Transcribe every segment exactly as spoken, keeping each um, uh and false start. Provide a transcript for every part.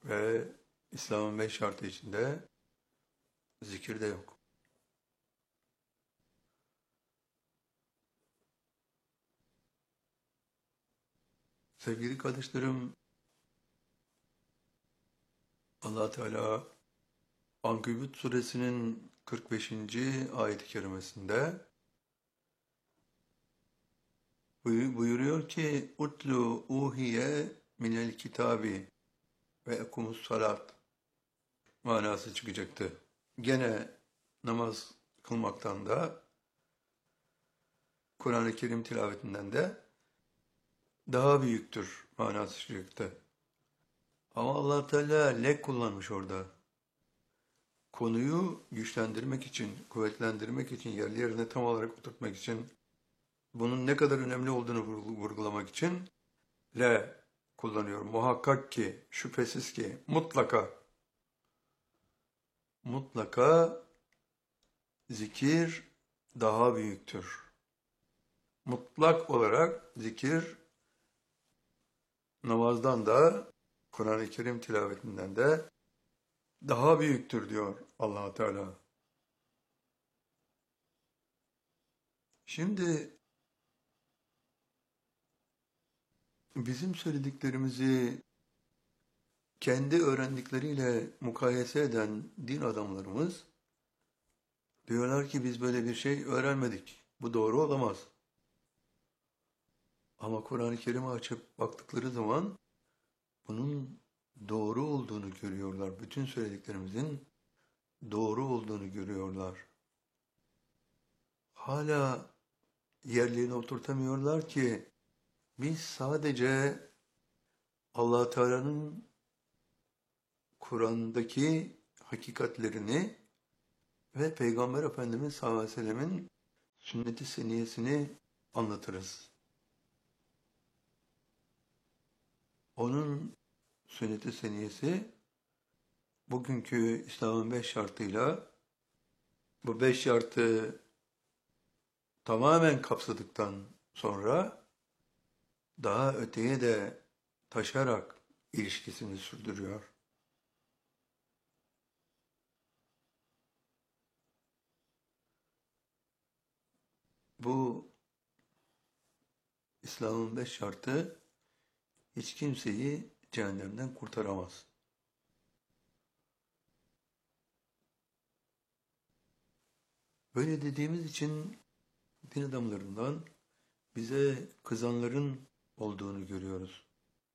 Ve İslam'ın beş şartı içinde zikir de yok. Sevgili kardeşlerim, Allah Teala Ankebut suresinin kırk beşinci ayet-i kerimesinde buyuruyor ki utlu uhiye minel kitabi ve ekumus salat manası çıkacaktı. Gene namaz kılmaktan da Kur'an-ı Kerim tilavetinden de daha büyüktür manası çıkacaktı. Ama Allah Teala lek kullanmış orada. Konuyu güçlendirmek için, kuvvetlendirmek için, yerli yerine tam olarak oturtmak için, bunun ne kadar önemli olduğunu vurgulamak için le kullanıyor. Muhakkak ki, şüphesiz ki, mutlaka, mutlaka zikir daha büyüktür. Mutlak olarak zikir namazdan da, Kur'an-ı Kerim tilavetinden de daha büyüktür diyor Allah Teala. Şimdi bizim söylediklerimizi kendi öğrendikleriyle mukayese eden din adamlarımız diyorlar ki biz böyle bir şey öğrenmedik. Bu doğru olamaz. Ama Kur'an-ı Kerim'i açıp baktıkları zaman bunun doğru olduğunu görüyorlar. Bütün söylediklerimizin doğru olduğunu görüyorlar. Hala yerlerine oturtamıyorlar ki biz sadece Allah Teala'nın Kur'an'daki hakikatlerini ve Peygamber Efendimiz sallallahu aleyhi ve sellemin sünnet-i seniyesini anlatırız. Onun sünnet-i seniyesi bugünkü İslam'ın beş şartıyla bu beş şartı tamamen kapsadıktan sonra daha öteye de taşarak ilişkisini sürdürüyor. Bu İslam'ın beş şartı hiç kimseyi cehennemden kurtaramaz. Böyle dediğimiz için din adamlarından bize kızanların olduğunu görüyoruz.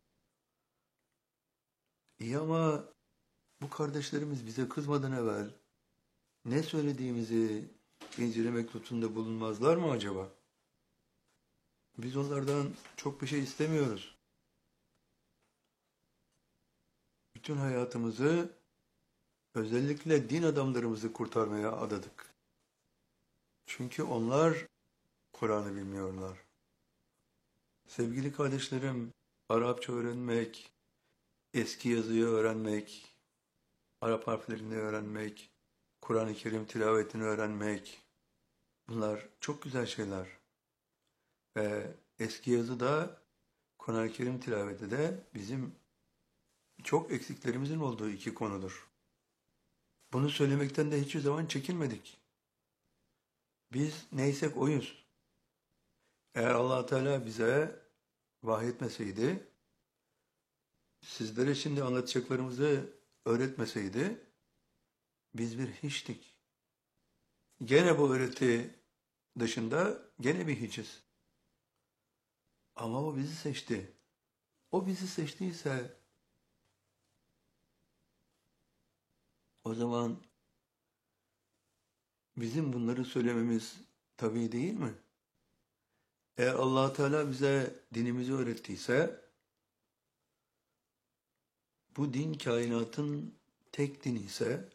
İyi ama bu kardeşlerimiz bize kızmadan evvel ne söylediğimizi incelemek lütfunda bulunmazlar mı acaba? Biz onlardan çok bir şey istemiyoruz. Bütün hayatımızı özellikle din adamlarımızı kurtarmaya adadık. Çünkü onlar Kur'an'ı bilmiyorlar. Sevgili kardeşlerim, Arapça öğrenmek, eski yazıyı öğrenmek, Arap harflerini öğrenmek, Kur'an-ı Kerim tilavetini öğrenmek, bunlar çok güzel şeyler. Ve eski yazı da, Kur'an-ı Kerim tilaveti de bizim çok eksiklerimizin olduğu iki konudur. Bunu söylemekten de hiçbir zaman çekinmedik. Biz neysek oyuz. Eğer Allah Teala bize vahyetmeseydi, sizlere şimdi anlatacaklarımızı öğretmeseydi, biz bir hiçtik. Gene bu öğreti dışında gene bir hiçiz. Ama o bizi seçti. O bizi seçtiyse, o zaman bizim bunları söylememiz tabii değil mi? Eğer Allah Teala bize dinimizi öğrettiyse, bu din kainatın tek dini ise,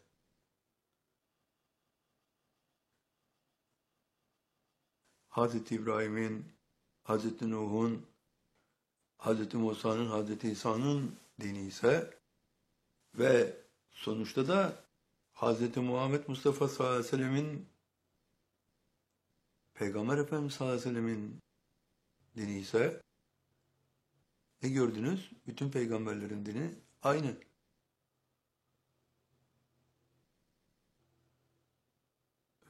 Hazreti İbrahim'in, Hazreti Nuh'un, Hazreti Musa'nın, Hazreti İsa'nın dini ise ve sonuçta da Hazreti Muhammed Mustafa sallallahu aleyhi ve sellemin, Peygamber Efendimiz sallallahu aleyhi ve sellemin dini ise, ne gördünüz? Bütün peygamberlerin dini aynı.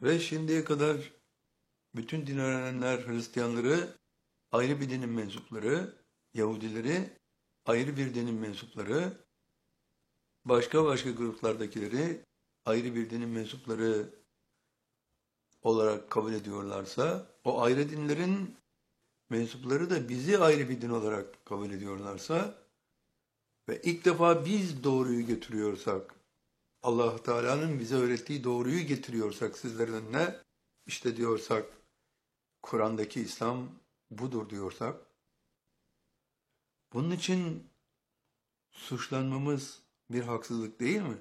Ve şimdiye kadar bütün din öğrenenler Hristiyanları ayrı bir dinin mensupları, Yahudileri ayrı bir dinin mensupları, başka başka gruplardakileri ayrı bir dinin mensupları olarak kabul ediyorlarsa, o ayrı dinlerin mensupları da bizi ayrı bir din olarak kabul ediyorlarsa ve ilk defa biz doğruyu getiriyorsak, Allah Teala'nın bize öğrettiği doğruyu getiriyorsak sizlerin önüne, işte diyorsak Kur'an'daki İslam budur diyorsak, bunun için suçlanmamız bir haksızlık değil mi?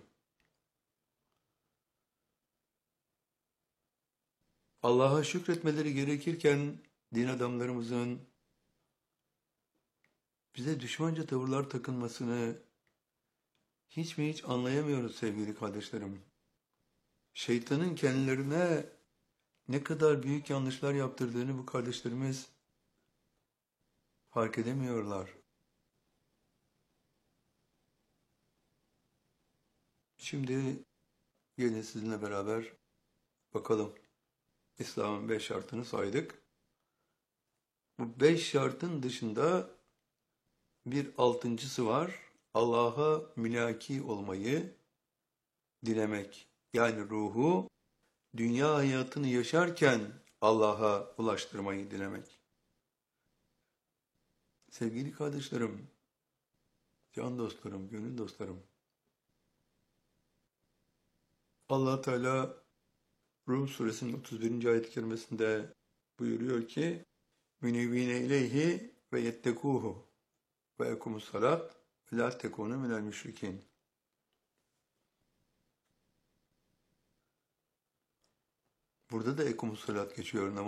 Allah'a şükretmeleri gerekirken din adamlarımızın bize düşmanca tavırlar takınmasını hiç mi hiç anlayamıyoruz sevgili kardeşlerim. Şeytanın kendilerine ne kadar büyük yanlışlar yaptırdığını bu kardeşlerimiz fark edemiyorlar. Şimdi gelin sizinle beraber bakalım. İslam'ın beş şartını saydık. Bu beş şartın dışında bir altıncısı var. Allah'a mülaki olmayı dilemek. Yani ruhu dünya hayatını yaşarken Allah'a ulaştırmayı dilemek. Sevgili kardeşlerim, can dostlarım, gönül dostlarım. Allah Teala Rum suresinin otuz birinci ayet-i kerimesinde buyuruyor ki münevvine ileyhi ve yettekuhu ve ekumus salat ve la tekunu minel müşrikin. Burada da ekumus salat geçiyor namaz.